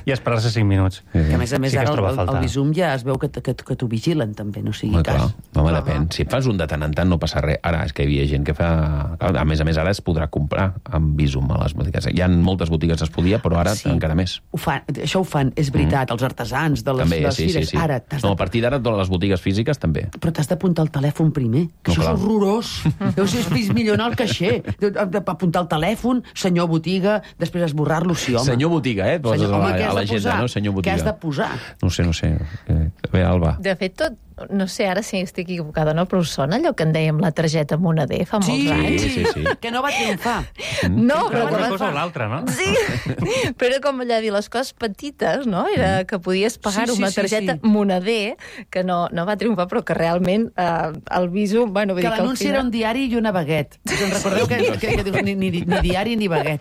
i esperar-se 5 minuts. Que a més Sí que es troba a el faltar. Bizum ja es veu que t'ho vigilen també, no sigui cas. Home, depèn. Si fas un de tant en tant no passa res. Ara, és que hi havia gent que fa... A més, ara es podrà comprar amb Bizum a les botigues. Hi ha moltes botigues es podia, però ara encara més. Això ho fan, és veritat, els artesans de les fires. Sí. Ara, no, a partir d'ara, totes les botigues físiques també. Però t'has d'apuntar el telèfon primer, que això és horrorós. Deu ser millor el caixer. Apuntar el telèfon, senyor botiga, després esborrar-lo, sí, home. Senyor botiga, poses a l'agenda, no? Senyor botiga. Què has de posar? No sé. Bé, Alba. De fet, no sé ara si estic equivocada, no? Però us sona allò que en dèiem la targeta Moneder fa molts anys? Sí. Que no va triomfar. No, però una cosa o l'altra, no? Sí, però era com allà dir les coses petites, no? Era que podies pagar una targeta Moneder, que no va triomfar, però que realment el Bizum... Bueno, vull que dir l'anunci era un diari i una baguet. Us en recordeu que dius ni diari ni baguet?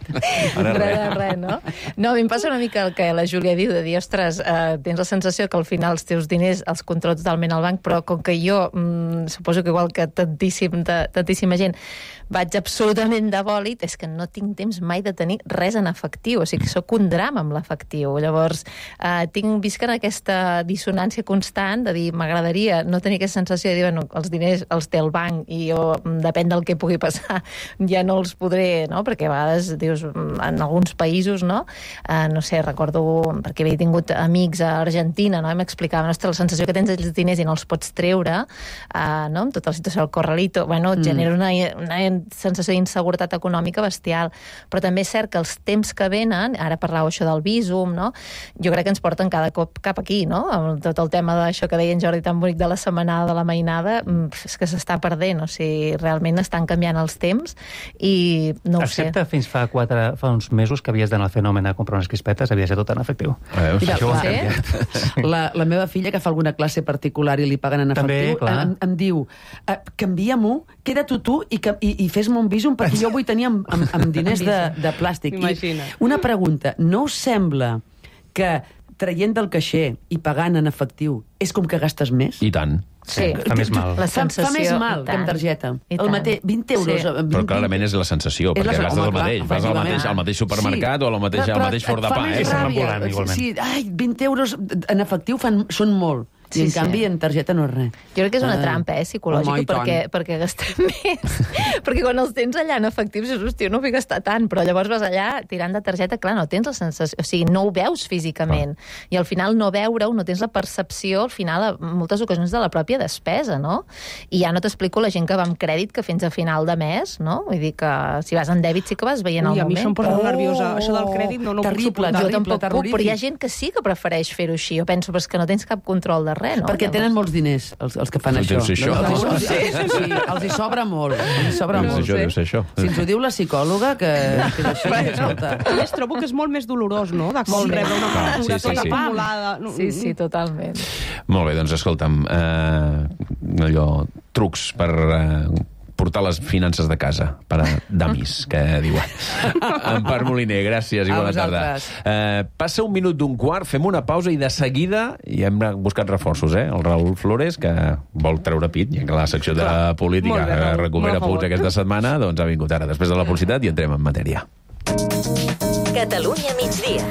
Res, no? No, a mi em passa una mica el que la Júlia diu, de dir, ostres, tens la sensació que al final els teus diners els controls totalment al banc, però com que jo, suposo que igual que tantíssima gent, vaig absolutament de bòlit, és que no tinc temps mai de tenir res en efectiu, o sigui que sóc un drama amb l'efectiu. Llavors, visc en aquesta dissonància constant de dir, m'agradaria no tenir aquesta sensació de dir, bueno, els diners els té el banc i jo, depèn del que pugui passar, ja no els podré, no? Perquè a vegades, dius, en alguns països, no? No sé, recordo, perquè havia tingut amics a Argentina, no? I m'explicaven, ostres, la sensació que tens els diners i no els pots treure, no? Amb tota la situació del corralito, bueno, genera una sensació d'inseguretat econòmica bestial. Però també és cert que els temps que venen, ara parlàveu això del Bizum, no? Jo crec que ens porten cada cop cap aquí, no? Amb tot el tema d'això que deia en Jordi tan bonic de la setmanada, de la mainada, és que s'està perdent, o sigui, realment estan canviant els temps i no ho sé. Excepte fins fa uns mesos que havies d'anar al Fenomen a comprar unes crispetes, havia de ser tot en efectiu. Mira, Això ho han canviat. la meva filla, que fa alguna classe particular i li paguen en efectiu, em diu, canvia-m'ho, queda-t'ho tu i fes-me un Bizum perquè jo vull tenir amb diners de plàstic. Una pregunta, no us sembla que traient del caixer i pagant en efectiu és com que gastes més? I tant. Sí, fa més mal. La sensació, fa més mal que amb targeta. El mateix, 20 euros. Sí. Però clarament és la sensació, perquè gastes el mateix. Vas al mateix supermercat o al mateix forn de pa. És ambulant, igualment. Sí, 20 euros en efectiu són molt. I en canvi en targeta no és res. Jo crec que és una trampa, psicològica, perquè gastem més. Perquè quan els tens allà en efectiu, dius, hòstia, no vull gastar tant, però llavors vas allà tirant de targeta, clar, no tens la sensació, o sigui, no ho veus físicament. I al final no veure-ho, no tens la percepció, al final, en moltes ocasions, de la pròpia despesa, no? I ja no t'explico la gent que va amb crèdit, que fins a final de mes, no? Vull dir que si vas en dèbit sí que vas veient el moment. I a mi això em posa molt nerviosa. Això del crèdit no ho puc suportar. Jo tampoc puc, però hi ha gent que sí que prefereix fer-ho així. Jo penso que no tens cap control de res, no? Perquè tenen molts diners, els que fan això. Sí, els hi sobra molt. Deu ser això. Si ens ho diu la psicòloga, que és així, escolta. A més, trobo que és molt més dolorós, no?, de com rebre una factura tota acumulada. Sí, totalment. Molt bé, doncs escolta'm, allò, trucs per portar les finances de casa, per a damis, que diuen. Empar Moliner, gràcies i bona tarda. Passa 1 minut d'un quart, fem una pausa i de seguida hi hem buscat reforços, El Raül Flores, que vol treure pit, i que la secció de política recupera punts aquesta setmana, doncs ha vingut ara, després de la publicitat, i entrem en matèria. Catalunya migdia.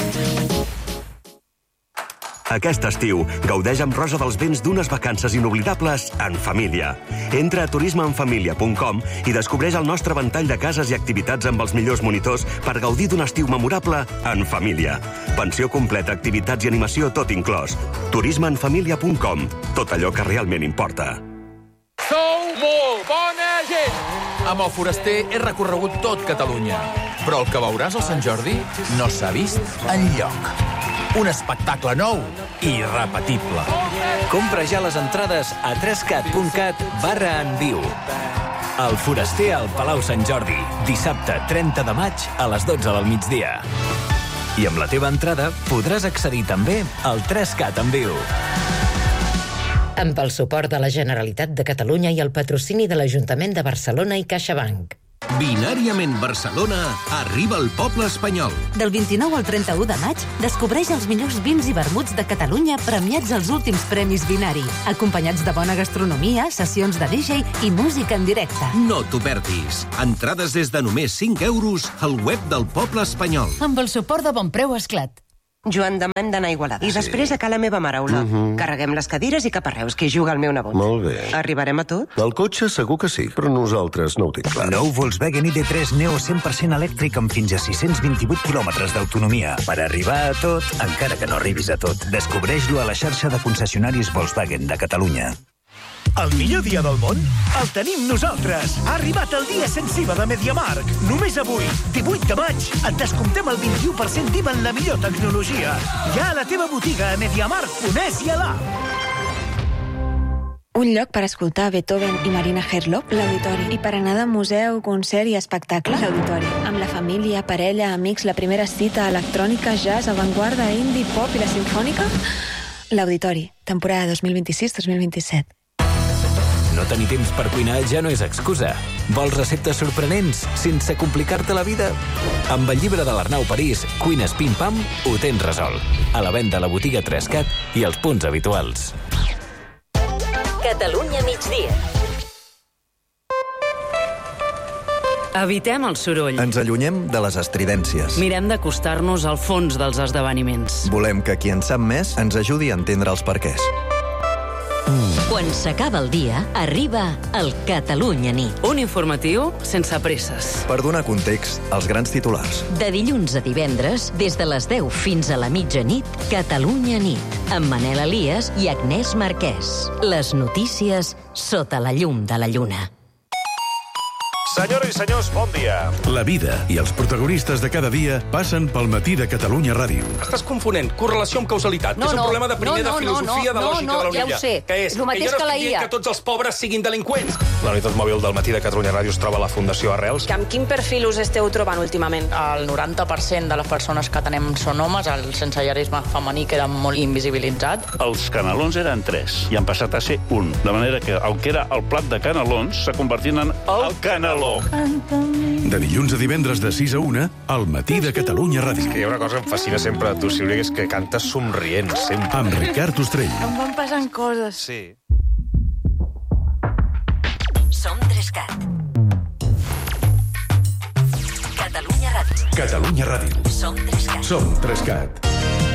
Aquest estiu, gaudeix amb Rosa dels Vents d'unes vacances inoblidables en família. Entra a turismeenfamilia.com i descobreix el nostre ventall de cases i activitats amb els millors monitors per gaudir d'un estiu memorable en família. Pensió completa, activitats i animació, tot inclòs. turismeenfamilia.com. Tot allò que realment importa. Sou molt bona gent! Amb el Foraster he recorregut tot Catalunya. Però el que veuràs al Sant Jordi no s'ha vist enlloc. Un espectacle nou i irrepetible. Compra ja les entrades a 3cat.cat/enviu. El Foraster al Palau Sant Jordi, dissabte 30 de maig a les 12 del migdia. I amb la teva entrada podràs accedir també al 3Cat en viu. Amb el suport de la Generalitat de Catalunya i el patrocini de l'Ajuntament de Barcelona i CaixaBank. Binàriament Barcelona arriba al poble espanyol. Del 29 al 31 de maig, descobreix els millors vins i vermuts de Catalunya premiats als últims Premis Binari, acompanyats de bona gastronomia, sessions de DJ i música en directe. No t'ho perdis. Entrades des de només 5 euros al web del poble espanyol. Amb el suport de Bonpreu Esclat. Joan, demà hem d'anar a Igualada. I després a la meva mare, Olot. Carreguem les cadires i cap a Reus, que hi juga el meu nebot. Molt bé. Arribarem a tot? Del cotxe segur que sí, però nosaltres no ho tinc clar. Nou Volkswagen ID3 Neo 100% elèctric amb fins a 628 quilòmetres d'autonomia. Per arribar a tot, encara que no arribis a tot, descobreix-lo a la xarxa de concessionaris Volkswagen de Catalunya. El millor dia del món el tenim nosaltres. Ha arribat el dia sense IVA de MediaMarkt. Només avui, 18 de maig, et descomptem el 21% d'IVA en la millor tecnologia. Ja a la teva botiga a MediaMarkt.es i a l'app. Un lloc per escoltar Beethoven i Marina Herlop, l'Auditori. I per anar de museu, concert i espectacle, l'Auditori. Amb la família, parella, amics, la primera cita, electrònica, jazz, avantguarda, indie, pop i la simfònica... L'Auditori, temporada 2026-2027. No tenir temps per cuinar ja no és excusa. Vols receptes sorprenents sense complicar-te la vida? Amb el llibre de l'Arnau París, Cuines Pim Pam, ho tens resolt. A la venda a la botiga 3CAT i als punts habituals. Catalunya migdia. Evitem el soroll. Ens allunyem de les estridències. Mirem d'acostar-nos al fons dels esdeveniments. Volem que qui en sap més ens ajudi a entendre els perquès. Quan s'acaba el dia, arriba el Catalunya Nit. Un informatiu sense presses. Per donar context als grans titulars. De dilluns a divendres, des de les 10 fins a la mitjanit, Catalunya Nit, amb Manel Elias i Agnès Marquès. Les notícies sota la llum de la lluna. Senyores i senyors, bon dia. La vida i els protagonistes de cada dia passen pel matí de Catalunya Ràdio. Estàs confonent correlació amb causalitat, que és un problema de primer de filosofia de lògica de la Unió. Ja ho sé. Que és El mateix que jo no que la estic dient IA. que tots els pobres siguin delinqüents. La unitat mòbil del matí de Catalunya Ràdio es troba a la Fundació Arrels. Amb quin perfil us esteu trobant últimament? El 90% de les persones que tenem són homes, el sensellarisme femení queda molt invisibilitzat. Els canelons eren 3 i han passat a ser 1. De manera que el que era el plat de canelons s'ha convertit en el caneló. De dilluns a divendres de 6 a 1, al matí de Catalunya Ràdio. És que hi ha una cosa que em fascina sempre a tu, Sílvia, que és que cantes somrient, sempre. Amb Ricard Ostrell. Em van passant coses. Sí. Som 3CAT. Catalunya Ràdio. Catalunya Ràdio. Som 3CAT. Som 3CAT.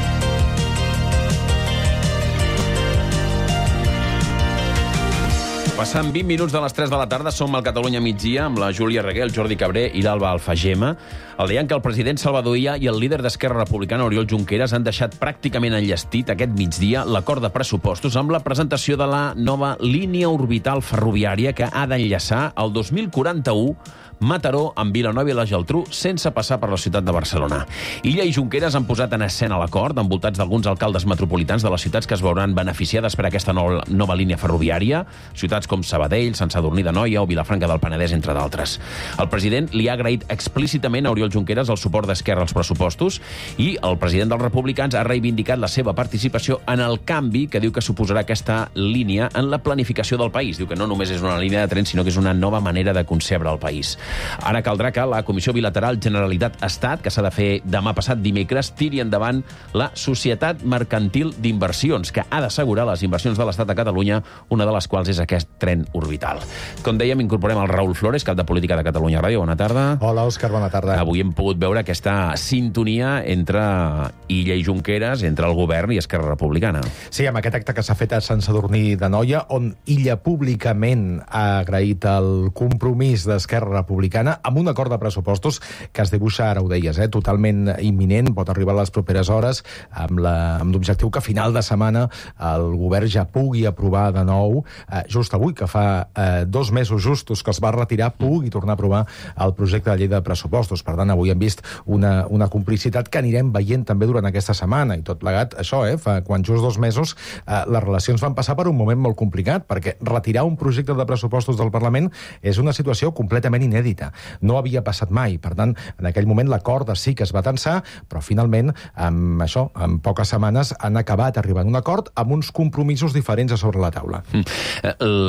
Passant 20 minuts de les 3 de la tarda, som al Catalunya migdia amb la Júlia Reguer, el Jordi Cabré i l'Alba Alfagema. El dia en què el president Salvador Illa i el líder d'Esquerra Republicana, Oriol Junqueras, han deixat pràcticament enllestit aquest migdia l'acord de pressupostos amb la presentació de la nova línia orbital ferroviària que ha d'enllaçar el 2041 Mataró amb Vilanova i la Geltrú sense passar per la ciutat de Barcelona. Illa i Junqueras han posat en escena l'acord, envoltats d'alguns alcaldes metropolitans de les ciutats que es veuran beneficiades per aquesta nova línia ferroviària, ciutats com Sabadell, Sant Sadurní d'Anoia o Vilafranca del Penedès, entre d'altres. El president li ha agraït explícitament a Oriol Junqueras el suport d'Esquerra als pressupostos i el president dels republicans ha reivindicat la seva participació en el canvi que diu que suposarà aquesta línia en la planificació del país. Diu que no només és una línia de tren, sinó que és una nova manera de concebre el país. Ara caldrà que la Comissió Bilateral Generalitat-Estat, que s'ha de fer demà passat dimecres, tiri endavant la Societat Mercantil d'Inversions, que ha d'assegurar les inversions de l'Estat a Catalunya, una de les quals és aquest tren orbital. Com dèiem, incorporem el Raül Flores, cap de Política de Catalunya Ràdio. Bona tarda. Hola, Òscar, bona tarda. Avui hem pogut veure aquesta sintonia entre Illa i Junqueras, entre el govern i Esquerra Republicana. Sí, amb aquest acte que s'ha fet a Sant Sadurní d'Anoia, on Illa públicament ha agraït el compromís d'Esquerra Republicana amb un acord de pressupostos que es dibuixa, ara ho deies, totalment imminent, pot arribar a les properes hores, amb l'objectiu que a final de setmana el govern ja pugui aprovar de nou, just avui, que fa 2 mesos justos que es va retirar, pugui tornar a aprovar el projecte de llei de pressupostos. Per tant, avui hem vist una complicitat que anirem veient també durant aquesta setmana, i tot plegat, això, fa quan just 2 mesos les relacions van passar per un moment molt complicat, perquè retirar un projecte de pressupostos del Parlament és una situació completament inèdita. No havia passat mai. Per tant, en aquell moment l'acord sí que es va tensar, però finalment, amb poques setmanes han acabat arribant a un acord amb uns compromisos diferents a sobre la taula.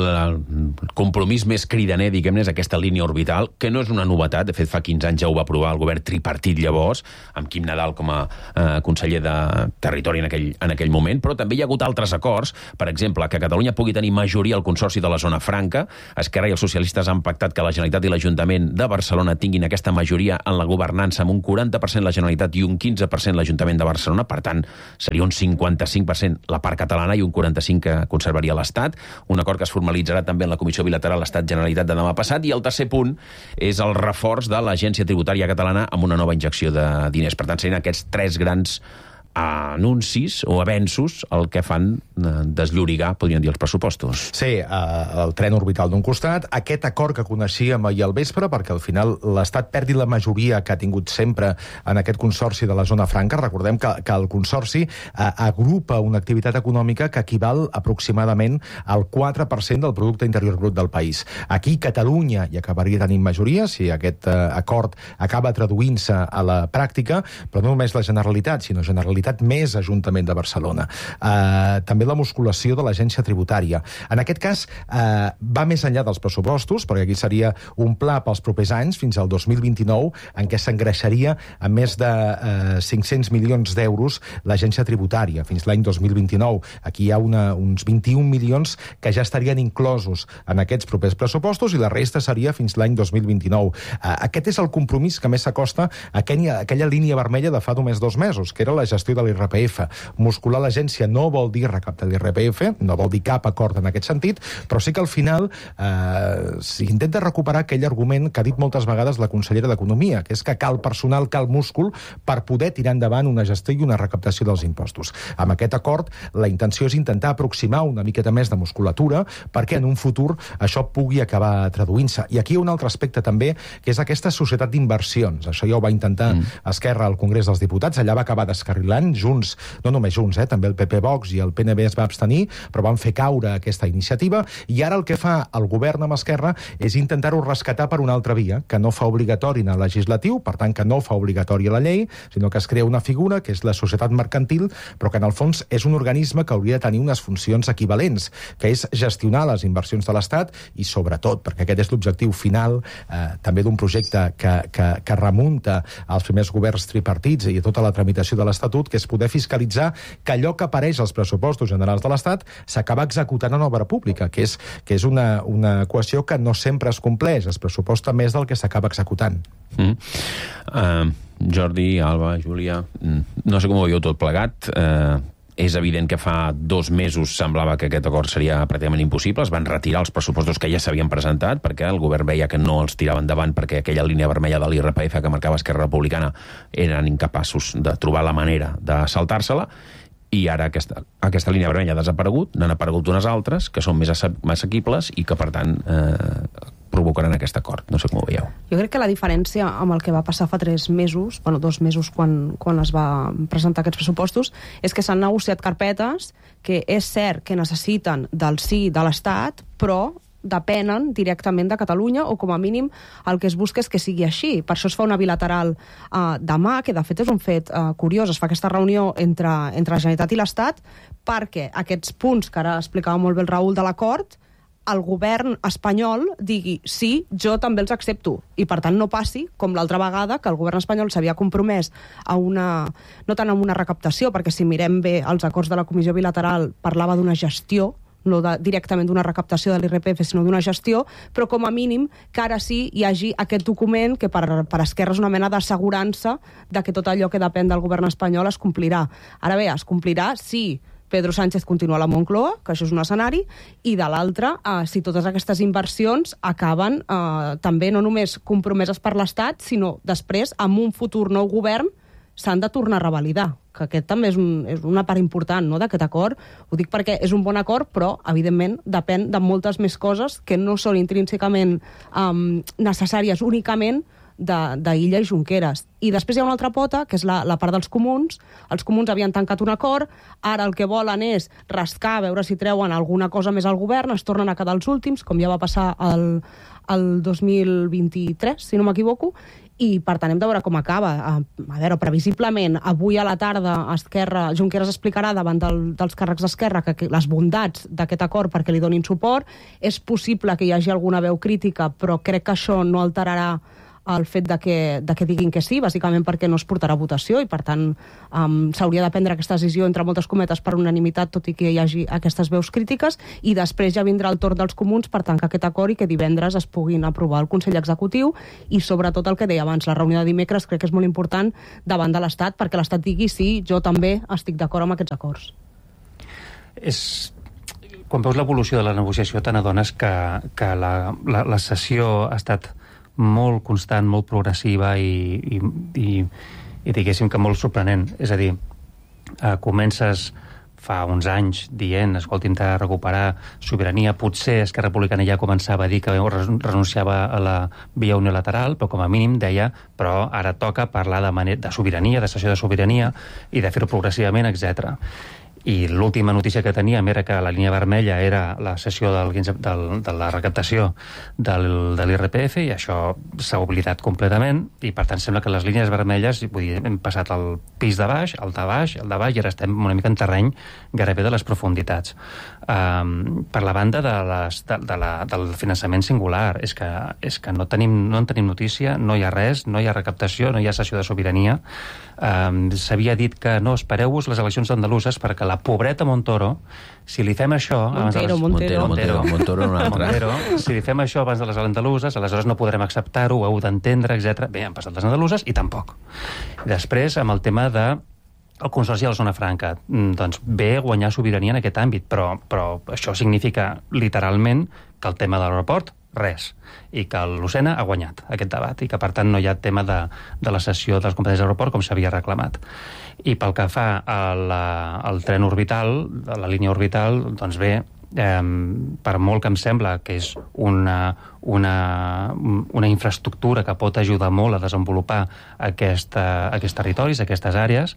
el compromís més cridaner, diguem-ne, és aquesta línia orbital, que no és una novetat, de fet fa 15 anys ja ho va aprovar el govern tripartit llavors, amb Quim Nadal com a conseller de Territori en aquell moment, però també hi ha hagut altres acords, per exemple, que Catalunya pugui tenir majoria al Consorci de la Zona Franca. Esquerra i els socialistes han pactat que la Generalitat i l'Ajuntament de Barcelona tinguin aquesta majoria en la governança, amb un 40% la Generalitat i un 15% l'Ajuntament de Barcelona, per tant, seria un 55% la part catalana i un 45% que conservaria l'Estat, un acord que es formalitzarà també en la Comissió Bilateral Estat-Generalitat de demà passat, i el tercer punt és el reforç de l'Agència Tributària Catalana amb una nova injecció de diners. Per tant, serien aquests 3 grans anuncis o avenços el que fan desllorigar, podríem dir, els pressupostos. Sí, el tren orbital d'un costat, aquest acord que coneixíem ahir al vespre, perquè al final l'Estat perdi la majoria que ha tingut sempre en aquest consorci de la Zona Franca. Recordem que el consorci agrupa una activitat econòmica que equival aproximadament al 4% del producte interior brut del país. Aquí Catalunya hi acabaria tenint majoria, si aquest acord acaba traduint-se a la pràctica, però no només la Generalitat, sinó Generalitat més Ajuntament de Barcelona. També la musculació de l'agència tributària. En aquest cas, va més enllà dels pressupostos, perquè aquí seria un pla pels propers anys, fins al 2029, en què s'engreixaria amb més de 500 milions d'euros l'agència tributària, fins l'any 2029. Aquí hi ha uns 21 milions que ja estarien inclosos en aquests propers pressupostos i la resta seria fins l'any 2029. Aquest és el compromís que més s'acosta a aquella línia vermella de fa només 2 mesos, que era la gestió de l'IRPF. Muscular l'agència no vol dir recaptar l'IRPF, no vol dir cap acord en aquest sentit, però sí que al final s'intenta recuperar aquell argument que ha dit moltes vegades la consellera d'Economia, que és que cal personal, cal múscul per poder tirar endavant una gestió i una recaptació dels impostos. Amb aquest acord, la intenció és intentar aproximar una miqueta més de musculatura perquè en un futur això pugui acabar traduint-se. I aquí hi ha un altre aspecte també, que és aquesta societat d'inversions. Això ja ho va intentar Esquerra al Congrés dels Diputats, allà va acabar descarrilant, Junts, no només Junts, també el PP Vox i el PNB es va abstenir, però van fer caure aquesta iniciativa, i ara el que fa el govern amb Esquerra és intentar-ho rescatar per una altra via, que no fa obligatori en el legislatiu, per tant que no fa obligatori la llei, sinó que es crea una figura que és la societat mercantil, però que en el fons és un organisme que hauria de tenir unes funcions equivalents, que és gestionar les inversions de l'Estat i sobretot, perquè aquest és l'objectiu final també d'un projecte que remunta als primers governs tripartits i a tota la tramitació de l'Estatut, que és poder fiscalitzar que allò que apareix als pressupostos generals de l'Estat s'acaba executant en obra pública, que és una equació que no sempre es compleix, es pressuposta més del que s'acaba executant. Jordi, Alba, Júlia, no sé com ho veieu tot plegat. És evident que fa 2 mesos semblava que aquest acord seria pràcticament impossible. Es van retirar els pressupostos que ja s'havien presentat perquè el govern veia que no els tirava endavant perquè aquella línia vermella de l'IRPF que marcava Esquerra Republicana eren incapaços de trobar la manera de saltar-se-la, i ara aquesta línia vermella ha desaparegut, n'han aparegut unes altres que són més assequibles i que, per tant, provocaran aquest acord. No sé com ho veieu. Jo crec que la diferència amb el que va passar fa 3 mesos, 2 mesos quan es va presentar aquests pressupostos, és que s'han negociat carpetes que és cert que necessiten del sí de l'Estat, però depenen directament de Catalunya, o com a mínim el que es busca és que sigui així. Per això es fa una bilateral demà, que de fet és un fet curiós. Es fa aquesta reunió entre la Generalitat i l'Estat perquè aquests punts, que ara explicava molt bé el Raül de l'acord, el govern espanyol digui sí, jo també els accepto, i per tant no passi com l'altra vegada, que el govern espanyol s'havia compromès a no tant a una recaptació, perquè si mirem bé els acords de la Comissió Bilateral parlava d'una gestió, no directament d'una recaptació de l'IRPF, sinó d'una gestió, però com a mínim que ara sí hi hagi aquest document que per Esquerra és una mena d'assegurança de que tot allò que depèn del govern espanyol es complirà. Ara bé, es complirà si Pedro Sánchez continua a la Moncloa, que això és un escenari, i de l'altre, si totes aquestes inversions acaben també no només compromeses per l'Estat, sinó després, amb un futur nou govern, s'han de tornar a revalidar, que aquest també és una part important, no, d'aquest acord. Ho dic perquè és un bon acord, però, evidentment, depèn de moltes més coses que no són intrínsecament necessàries únicament d'Illa i Junqueras. I després hi ha una altra pota, que és la part dels comuns. Els comuns havien tancat un acord, ara el que volen és rascar, veure si treuen alguna cosa més al govern, es tornen a quedar els últims, com ja va passar el 2023, si no m'equivoco, i per tant hem de veure com acaba. A veure, previsiblement, avui a la tarda Junqueras explicarà davant dels càrrecs d'Esquerra que les bondats d'aquest acord perquè li donin suport. És possible que hi hagi alguna veu crítica, però crec que això no alterarà el fet de que diguin que sí, bàsicament perquè no es portarà a votació i, per tant, s'hauria de prendre aquesta decisió, entre moltes cometes, per unanimitat, tot i que hi hagi aquestes veus crítiques, i després ja vindrà el torn dels comuns per tancar aquest acord i que divendres es puguin aprovar el Consell Executiu i, sobretot, el que deia abans, la reunió de dimecres crec que és molt important davant de l'Estat, perquè l'Estat digui sí, jo també estic d'acord amb aquests acords. Quan veus l'evolució de la negociació t'adones que la sessió ha estat molt constant, molt progressiva i diguéssim que molt sorprenent. És a dir, comences fa uns anys dient, escolta, intentar recuperar sobirania, potser Esquerra Republicana ja començava a dir que renunciava a la via unilateral, però com a mínim deia, però ara toca parlar de sobirania, de cessió de sobirania i de fer-ho progressivament, etc. I l'última notícia que teníem era que la línia vermella era la cessió de la recaptació de l'IRPF, i això s'ha oblidat completament, i per tant sembla que les línies vermelles, vull dir, hem passat al pis de baix, el de baix, i ara estem una mica en terreny gairebé de les profunditats. Per la banda del finançament singular, és que no en tenim notícia, no hi ha res, no hi ha recaptació, no hi ha cessió de sobirania. S'havia dit que no, espereu-vos les eleccions andaluses perquè la pobreta Montoro, si li fem això... Montoro, un altre. Si li fem això abans de les andaluses, aleshores no podrem acceptar-ho, ho heu d'entendre, etc. Bé, han passat les andaluses i tampoc. Després, amb el tema de el Consorci de la Zona Franca, doncs bé guanyar sobirania en aquest àmbit, però això significa literalment que el tema de l'aeroport, res, i que l'Ocena ha guanyat aquest debat i que per tant no hi ha tema de la cessió de les competències de l'aeroport com s'havia reclamat. I pel que fa al tren orbital, a la línia orbital, doncs bé, per molt que em sembla que és una infraestructura que pot ajudar molt a desenvolupar aquests territoris, aquestes àrees,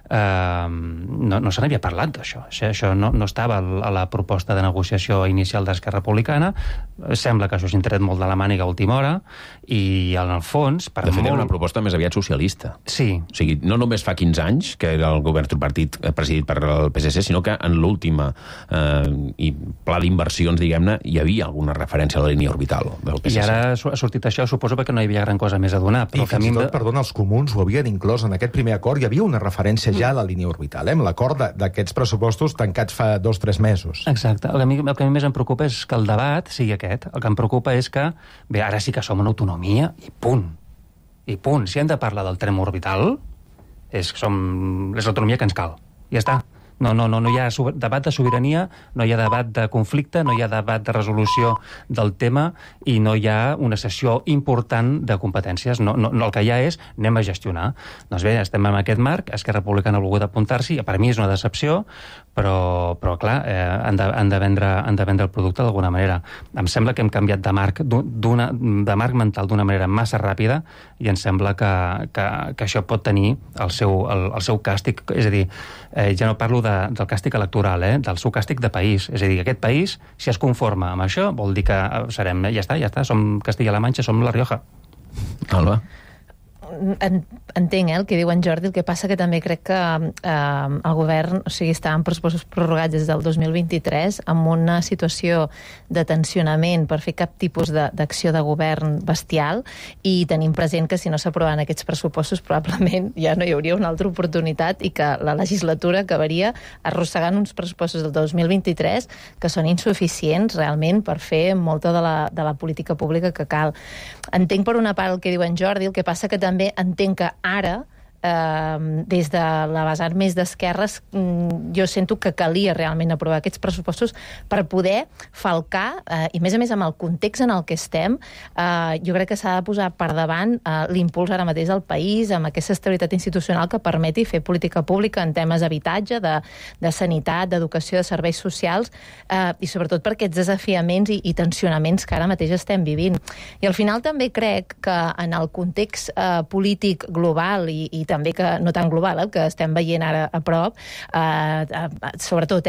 no se n'havia parlat d'això. Això no estava a la proposta de negociació inicial d'Esquerra Republicana. Sembla que això s'ha tret molt de la màniga a última hora i, en el fons... De fet, era una proposta més aviat socialista. Sí. O sigui, no només fa 15 anys, que era el govern tripartit presidit per el PSC, sinó que en l'última pla d'inversions, diguem-ne, hi havia alguna referència a la línia orbital del PSC. I ara ha sortit això, suposo perquè no hi havia gran cosa més a donar. I fins i tot, perdona, els comuns ho havien inclòs en aquest primer acord, hi havia una referència ja a la línia orbital, amb l'acord d'aquests pressupostos tancats fa 2 o 3 mesos. Exacte. El que a mi més em preocupa és que el debat sigui aquest. El que em preocupa és que, bé, ara sí que som una autonomia i punt. I punt. Si hem de parlar del tren orbital, és l'autonomia que ens cal. Ja està. No hi ha debat de sobirania, no hi ha debat de conflicte, no hi ha debat de resolució del tema i no hi ha una sessió important de competències. El que hi ha és anem a gestionar. Doncs bé, estem en aquest marc, Esquerra Republicana ha volgut apuntar-s'hi, per mi és una decepció, però clar, han de vendre el producte d'alguna manera. Em sembla que hem canviat de marc mental d'una manera massa ràpida i em sembla que això pot tenir el seu càstig. És a dir, ja no parlo del càstig electoral, del seu càstig de país. És a dir, aquest país, si es conforma amb això, vol dir que serem, ja està, som Castilla-La Manxa, som La Rioja. Alba? Entenc el que diu en Jordi, el que passa que també crec que el govern, està en pressupostos prorrogats des del 2023 amb una situació de tensionament per fer cap tipus d'acció de govern bestial, i tenim present que si no s'aproven aquests pressupostos probablement ja no hi hauria una altra oportunitat i que la legislatura acabaria arrossegant uns pressupostos del 2023 que són insuficients realment per fer molta de la política pública que cal. Entenc per una part el que diu en Jordi, el que passa que també entenc que ara des de la vessant més d'esquerres, jo sento que calia realment aprovar aquests pressupostos per poder falcar, i a més amb el context en el que estem, jo crec que s'ha de posar per davant l'impuls ara mateix del país, amb aquesta estabilitat institucional que permeti fer política pública en temes d'habitatge, de sanitat, d'educació, de serveis socials, i sobretot per aquests desafiaments i tensionaments que ara mateix estem vivint. I al final també crec que en el context polític global i també que no tan global, que estem veient ara a prop, sobretot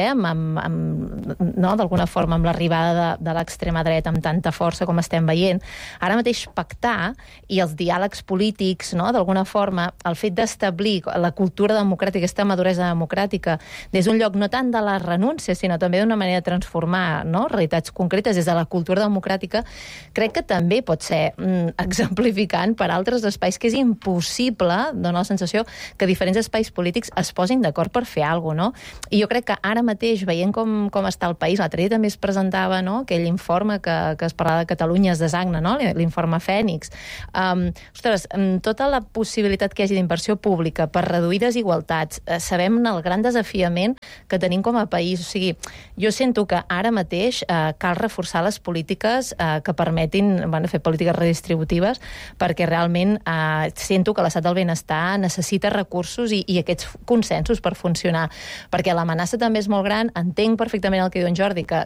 d'alguna forma amb l'arribada de l'extrema dreta amb tanta força com estem veient, ara mateix pactar i els diàlegs polítics, d'alguna forma, el fet d'establir la cultura democràtica, aquesta maduresa democràtica, des d'un lloc no tant de la renúncia, sinó també d'una manera de transformar realitats concretes des de la cultura democràtica, crec que també pot ser exemplificant per altres espais que és impossible, dona la sensació, que diferents espais polítics es posin d'acord per fer alguna cosa, no? I jo crec que ara mateix, veient com està el país, l'altre dia també es presentava aquell informe que es parlava de Catalunya es desagna, l'informe Fènix. Ostres, tota la possibilitat que hi hagi d'inversió pública per reduir desigualtats, sabem el gran desafiament que tenim com a país. O sigui, jo sento que ara mateix cal reforçar les polítiques que permetin fer polítiques redistributives, perquè realment sento que l'estat del benestar necessita recursos i aquests consensos per funcionar, perquè l'amenaça també és molt gran. Entenc perfectament el que diu en Jordi, que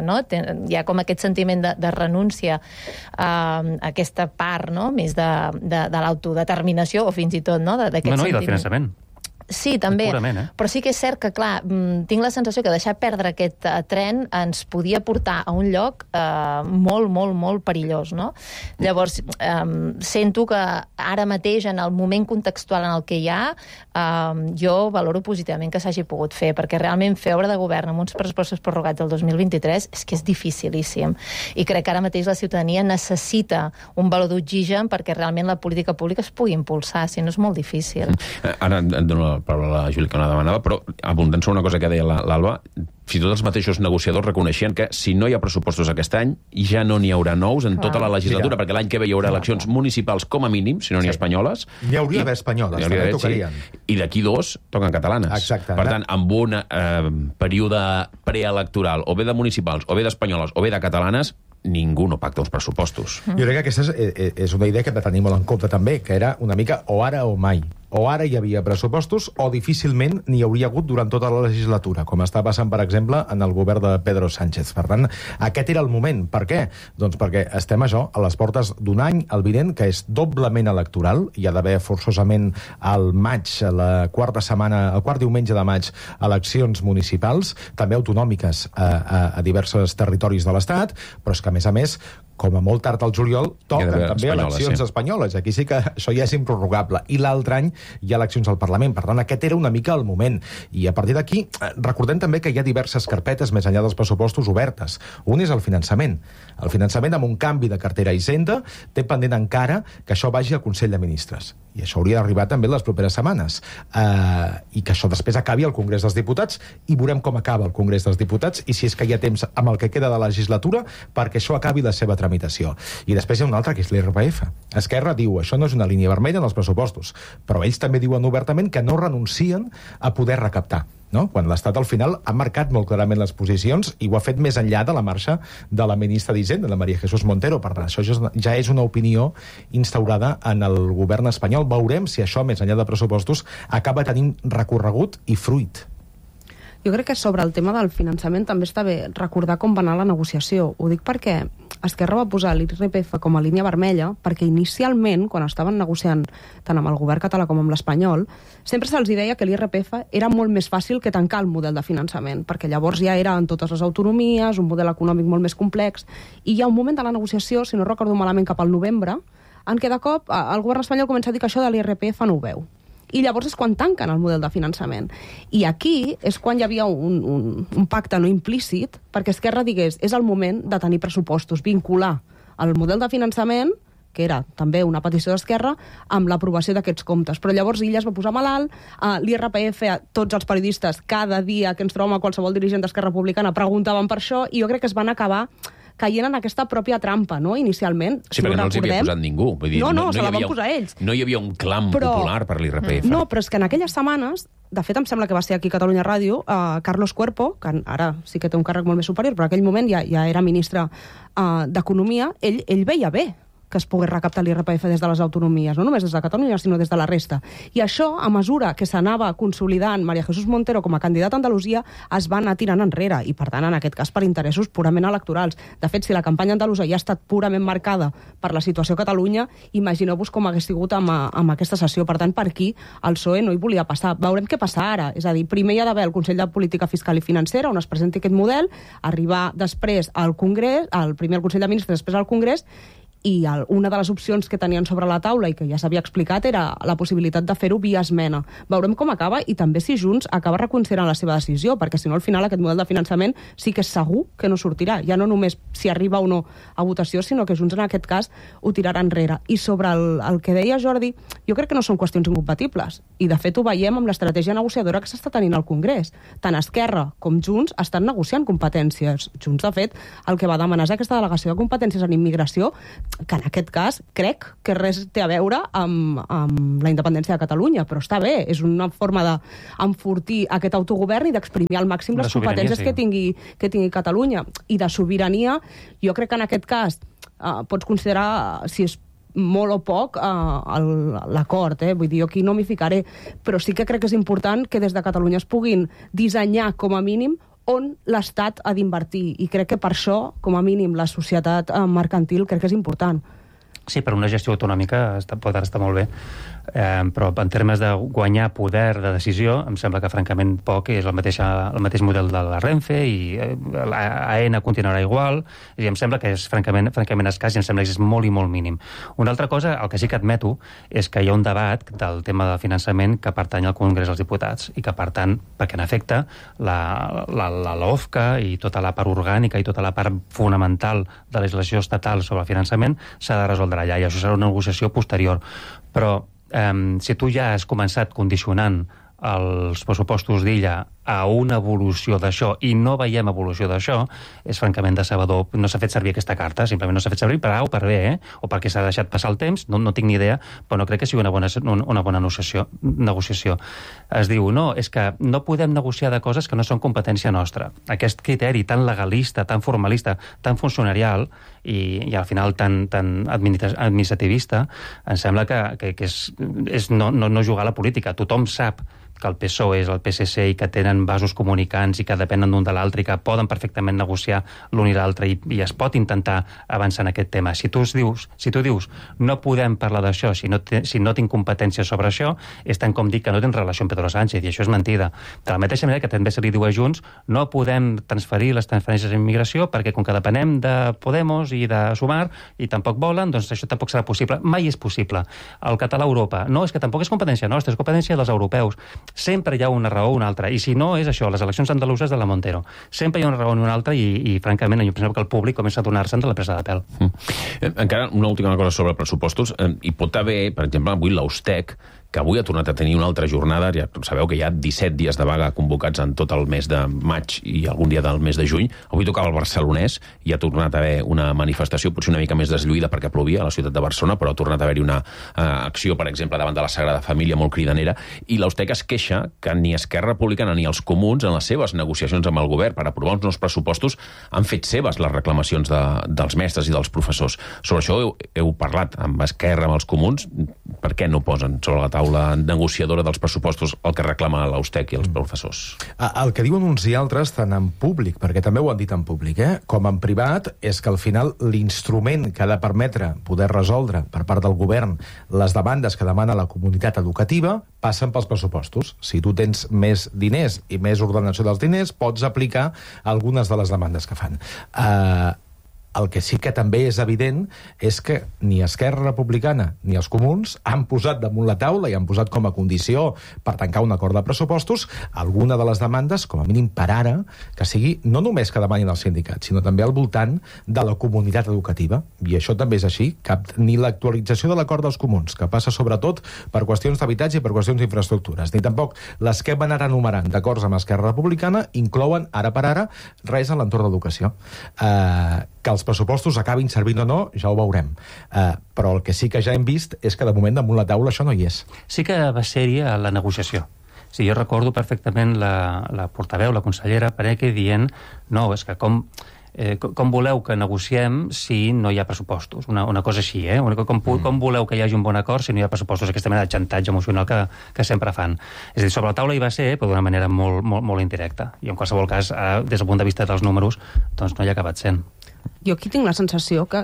hi ha com aquest sentiment de renúncia a aquesta part més de l'autodeterminació, o fins i tot d'aquest sentiment. I del finançament. Sí, també, purament, però sí que és cert que, clar, tinc la sensació que deixar perdre aquest tren ens podia portar a un lloc molt, molt, molt perillós, no? Llavors, sento que ara mateix, en el moment contextual en el que hi ha, jo valoro positivament que s'hagi pogut fer, perquè realment fer obra de govern amb uns pressupostos prorrogats del 2023 és que és dificilíssim. I crec que ara mateix la ciutadania necessita un valor d'oxigen perquè realment la política pública es pugui impulsar, si no és molt difícil. Ara et dono la paraula a la Júlia, que no la demanava, però abundant sobre una cosa que deia l'Alba, fins i tot els mateixos negociadors reconeixien que si no hi ha pressupostos aquest any, ja no n'hi haurà nous en tota la legislatura, perquè l'any que ve hi haurà eleccions municipals com a mínim, si no n'hi ha espanyoles. N'hi hauria d'haver espanyoles, també tocarien. I d'aquí 2 toquen catalanes. Exacte. Per tant, amb un període preelectoral, o bé de municipals, o bé d'espanyoles, o bé de catalanes, ningú no pacta uns pressupostos. Jo crec que aquesta és una idea que hem de tenir molt en compte també, que era una mica o ara o mai. O ara hi havia pressupostos o difícilment n'hi hauria hagut durant tota la legislatura, com està passant, per exemple, en el govern de Pedro Sánchez. Per tant, aquest era el moment. Per què? Doncs perquè estem a les portes d'un any, el vinent, que és doblement electoral. Hi ha d'haver forçosament al maig, el quart diumenge de maig, eleccions municipals, també autonòmiques a diversos territoris de l'Estat, però és que, a més, com a molt tard al juliol, toquen també eleccions espanyoles. Aquí sí que això ja és improrrogable. I l'altre any hi ha eleccions al Parlament. Per tant, aquest era una mica el moment. I a partir d'aquí, recordem també que hi ha diverses carpetes més enllà dels pressupostos obertes. Un és el finançament. El finançament, amb un canvi de cartera a Hisenda, té pendent encara que això vagi al Consell de Ministres. I això hauria d'arribar també les properes setmanes. I que això després acabi al Congrés dels Diputats, i veurem com acaba el Congrés dels Diputats i si és que hi ha temps amb el que queda de la legislatura perquè això acabi la seva tramitació. I després hi ha un altre, que és l'IRPF. Esquerra diu, això no és una línia vermella en els pressupostos, però ells també diuen obertament que no renuncien a poder recaptar. Quan l'Estat al final ha marcat molt clarament les posicions i ho ha fet més enllà de la marxa de la ministra d'Hisenda, la María Jesús Montero. Per tant, això ja és una opinió instaurada en el govern espanyol. Veurem si això, més enllà de pressupostos, acaba tenint recorregut i fruit. Jo crec que sobre el tema del finançament també està bé recordar com va anar la negociació. Ho dic perquè Esquerra va posar l'IRPF com a línia vermella perquè inicialment, quan estaven negociant tant amb el govern català com amb l'espanyol, sempre se'ls deia que l'IRPF era molt més fàcil que tancar el model de finançament, perquè llavors ja era en totes les autonomies, un model econòmic molt més complex, i hi ha un moment de la negociació, si no recordo malament, cap al novembre, en què de cop el govern espanyol comença a dir que això de l'IRPF no ho veu. I llavors és quan tanquen el model de finançament. I aquí és quan hi havia un pacte no implícit perquè Esquerra digués, és el moment de tenir pressupostos, vincular el model de finançament, que era també una petició d'Esquerra, amb l'aprovació d'aquests comptes. Però llavors ella es va posar malalt, l'IRPF, tots els periodistes, cada dia que ens trobem a qualsevol dirigent d'Esquerra Republicana preguntaven per això, i jo crec que es van acabar caient en aquesta pròpia trampa, no?, inicialment. Sí, perquè no els hi havia posat ningú. Vull dir, no, se la van posar ells. No hi havia un clam popular per l'IRPF. No, però és que en aquelles setmanes, de fet, em sembla que va ser aquí a Catalunya Ràdio, Carlos Cuerpo, que ara sí que té un càrrec molt més superior, però en aquell moment ja era ministre d'Economia, ell veia bé que es pogués recaptar l'IRPF des de les autonomies, no només des de Catalunya, sinó des de la resta. I això, a mesura que s'anava consolidant María Jesús Montero com a candidata a Andalusia, es va anar tirant enrere, i per tant, en aquest cas, per interessos purament electorals. De fet, si la campanya andalusa ja ha estat purament marcada per la situació a Catalunya, imagineu-vos com hagués sigut amb aquesta sessió. Per tant, per aquí, el PSOE no hi volia passar. Veurem què passa ara. És a dir, primer hi ha d'haver el Consell de Política Fiscal i Financera, on es presenti aquest model, arribar després al Congrés, primer al Consell de Ministres, després al Congrés, i una de les opcions que tenien sobre la taula i que ja s'havia explicat era la possibilitat de fer-ho via esmena. Veurem com acaba i també si Junts acaba reconsiderant la seva decisió, perquè si no al final aquest model de finançament sí que és segur que no sortirà. Ja no només si arriba o no a votació, sinó que Junts en aquest cas ho tirarà enrere. I sobre el que deia Jordi, jo crec que no són qüestions incompatibles. I de fet ho veiem amb l'estratègia negociadora que s'està tenint al Congrés. Tant Esquerra com Junts estan negociant competències. Junts, de fet, el que va demanar és aquesta delegació de competències en immigració, que en aquest cas crec que res té a veure amb la independència de Catalunya, però està bé, és una forma d'enfortir aquest autogovern i d'exprimir al màxim les competències que tingui Catalunya. I de sobirania, jo crec que en aquest cas pots considerar si és molt o poc l'acord, vull dir, jo aquí no m'hi ficaré, però sí que crec que és important que des de Catalunya es puguin dissenyar com a mínim on l'Estat ha d'invertir. I crec que per això, com a mínim, la societat mercantil crec que és important. Sí, per una gestió autonòmica pot estar molt bé, però en termes de guanyar poder de decisió, em sembla que francament poc, és el mateix model de la Renfe, i l'AENA continuarà igual, i em sembla que és francament escàs, i em sembla que és molt i molt mínim. Una altra cosa, el que sí que admeto, és que hi ha un debat del tema del finançament que pertany al Congrés dels Diputats, i que, per tant, perquè en efecte, la LOFCA i tota la part orgànica i tota la part fonamental de la legislació estatal sobre el finançament s'ha de resoldre allà, i això serà una negociació posterior. Però si tu ja has començat condicionant els pressupostos d'Illa a una evolució d'això i no veiem evolució d'això, és francament decebedor. No s'ha fet servir aquesta carta, simplement no s'ha fet servir per A o per B, o perquè s'ha deixat passar el temps, no tinc ni idea, però no crec que sigui una bona negociació. Es diu, no, és que no podem negociar de coses que no són competència nostra. Aquest criteri tan legalista, tan formalista, tan funcionarial i al final tan administrativista, em sembla que és no jugar a la política. Tothom sap que el PSOE és el PSC i que tenen vasos comunicants i que depenen d'un de l'altre i que poden perfectament negociar l'un i l'altre i es pot intentar avançar en aquest tema. Si tu dius no podem parlar d'això si no tinc competència sobre això, és tant com dir que no tens relació amb Pedro Sánchez, i això és mentida. De la mateixa manera que també se li diu a Junts no podem transferir les transferències d'immigració perquè com que depenem de Podemos i de Sumar i tampoc volen, doncs això tampoc serà possible. Mai és possible. El català a Europa. No, és que tampoc és competència nostra, és competència dels europeus. Sempre hi ha una raó o una altra, i si no és això, les eleccions andaluses de la Montero. Sempre hi ha una raó o una altra i francament, jo penso que el públic comença a donar-se'n de la presa de pèl. Encara una última cosa sobre pressupostos. Hi pot haver, per exemple, avui l'Austec, que avui ha tornat a tenir una altra jornada. Ja sabeu que hi ha 17 dies de vaga convocats en tot el mes de maig i algun dia del mes de juny. Avui tocava el barcelonès i ha tornat a haver una manifestació, potser una mica més deslluïda perquè plovia a la ciutat de Barcelona, però ha tornat a haver-hi una acció, per exemple, davant de la Sagrada Família molt cridanera, i l'Austec es queixa que ni Esquerra Republicana ni els comuns en les seves negociacions amb el govern per aprovar uns nous pressupostos han fet seves les reclamacions dels mestres i dels professors. Sobre això heu parlat amb Esquerra, amb els comuns. Per què no posen sobre la taula negociadora dels pressupostos el que reclama l'Austec i els professors? El que diuen uns i altres, tant en públic, perquè també ho han dit en públic, com en privat, és que al final l'instrument que ha de permetre poder resoldre per part del govern les demandes que demana la comunitat educativa passen pels pressupostos. Si tu tens més diners i més ordenació dels diners, pots aplicar algunes de les demandes que fan. El que sí que també és evident és que ni Esquerra Republicana ni els comuns han posat damunt la taula i han posat com a condició per tancar un acord de pressupostos alguna de les demandes, com a mínim per ara, que sigui no només que demanin els sindicats, sinó també al voltant de la comunitat educativa. I això també és així. Ni l'actualització de l'acord dels comuns, que passa sobretot per qüestions d'habitatge i per qüestions d'infraestructures, ni tampoc les que van ara enumerant d'acords amb Esquerra Republicana inclouen, ara per ara, res a l'entorn d'educació. Que els pressupostos acabin servint o no, ja ho veurem. Però el que sí que ja hem vist és que de moment damunt la taula això no hi és. Sí que va ser-hi a la negociació. Sí, jo recordo perfectament la portaveu, la consellera Paneque, dient no, és que com voleu que negociem si no hi ha pressupostos? Una cosa així, Com voleu que hi hagi un bon acord si no hi ha pressupostos? Aquesta mena de xantatge emocional que sempre fan. És a dir, sobre la taula hi va ser, però d'una manera molt, molt, molt indirecta. I en qualsevol cas, des del punt de vista dels números, doncs no hi ha acabat sent. Jo aquí tinc la sensació que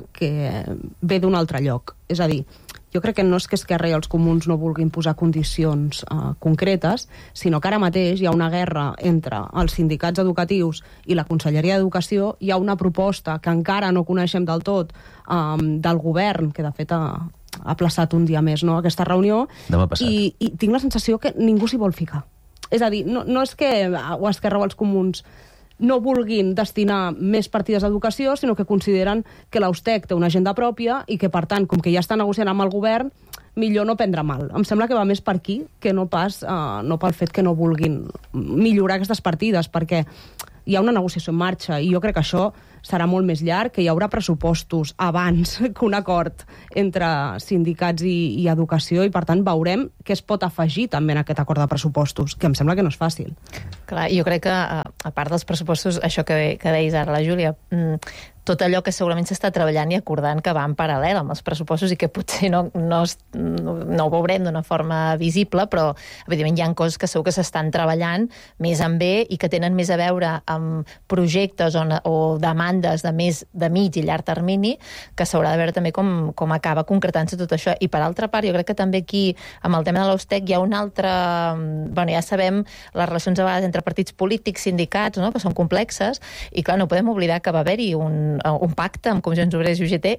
ve d'un altre lloc. És a dir, jo crec que no és que Esquerra i els comuns no vulguin posar condicions concretes, sinó que ara mateix hi ha una guerra entre els sindicats educatius i la Conselleria d'Educació. Hi ha una proposta que encara no coneixem del tot del govern, que de fet ha plaçat un dia més aquesta reunió, i tinc la sensació que ningú s'hi vol ficar. És a dir, no és que o Esquerra o els comuns no vulguin destinar més partides a educació, sinó que consideren que l'Austec té una agenda pròpia i que, per tant, com que ja està negociant amb el govern, millor no prendre mal. Em sembla que va més per aquí que no pas no pel fet que no vulguin millorar aquestes partides, perquè hi ha una negociació en marxa i jo crec que això serà molt més llarg, que hi haurà pressupostos abans que un acord entre sindicats i educació, i per tant veurem què es pot afegir també en aquest acord de pressupostos, que em sembla que no és fàcil. Clar, jo crec que, a part dels pressupostos, això que deies ara la Júlia, tot allò que segurament s'està treballant i acordant que va en paral·lel amb els pressupostos i que potser no ho veurem d'una forma visible, però evidentment hi ha coses que segur que s'estan treballant més en bé i que tenen més a veure amb projectes o demandes de mig i llarg termini, que s'haurà de veure també com acaba concretant-se tot això. I per altra part, jo crec que també aquí, amb el tema de l'Austec, hi ha un altre... Bueno, ja sabem les relacions a vegades entre partits polítics, sindicats, que són complexes, i clar, no podem oblidar que va haver-hi un pacte amb Comissions Obreres i UGT